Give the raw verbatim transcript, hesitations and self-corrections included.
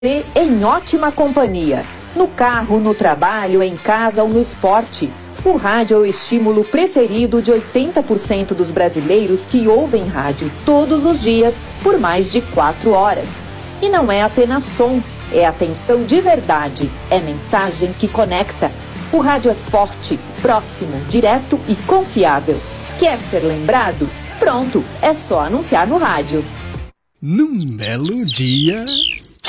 E em ótima companhia, no carro, no trabalho, em casa ou no esporte. O rádio é o estímulo preferido de oitenta por cento dos brasileiros que ouvem rádio todos os dias por mais de quatro horas. E não é apenas som, é atenção de verdade, é mensagem que conecta. O rádio é forte, próximo, direto e confiável. Quer ser lembrado? Pronto, é só anunciar no rádio. Num belo dia...